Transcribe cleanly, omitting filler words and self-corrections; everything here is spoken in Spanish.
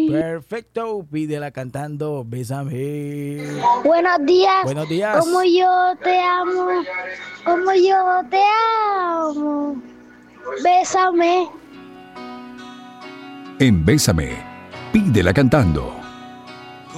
Perfecto, pídela cantando Bésame. Buenos días. Buenos días. Como yo te amo, como yo te amo. Bésame. En Bésame, pídela cantando.